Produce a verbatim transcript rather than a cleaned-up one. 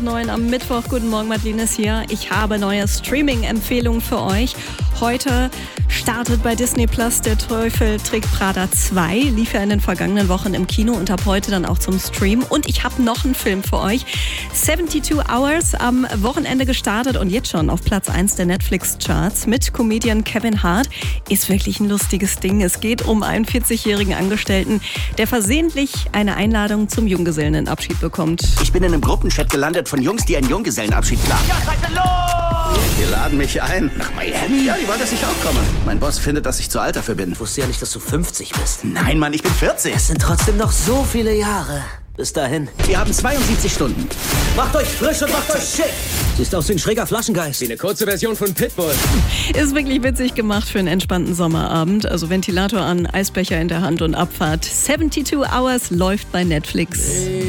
neun am Mittwoch. Guten Morgen, Madeline ist hier. Ich habe neue Streaming-Empfehlungen für euch. Heute startet bei Disney Plus Der Teufel trägt Prada zwei. Lief ja in den vergangenen Wochen im Kino und ab heute dann auch zum Stream. Und ich habe noch einen Film für euch. zweiundsiebzig Hours am Wochenende gestartet und jetzt schon auf Platz eins der Netflix-Charts mit Comedian Kevin Hart. Ist wirklich ein lustiges Ding. Es geht um einen vierzigjährigen Angestellten, der versehentlich eine Einladung zum Junggesellenabschied bekommt. Ich bin in einem Gruppenchat gelandet von Jungs, die einen Junggesellenabschied planen. Ja, seid ihr los! Die laden mich ein. Nach Miami? Ja, die wollen, dass ich auch komme. Mein Boss findet, dass ich zu alt dafür bin. Ich wusste ja nicht, dass du fünfzig bist. Nein, Mann, ich bin vierzig. Es sind trotzdem noch so viele Jahre. Bis dahin. Wir haben zweiundsiebzig Stunden. Macht euch frisch und macht euch schick. Siehst aus wie ein schräger Flaschengeist. Wie eine kurze Version von Pitbull. Ist wirklich witzig gemacht für einen entspannten Sommerabend. Also Ventilator an, Eisbecher in der Hand und Abfahrt. zweiundsiebzig Hours läuft bei Netflix.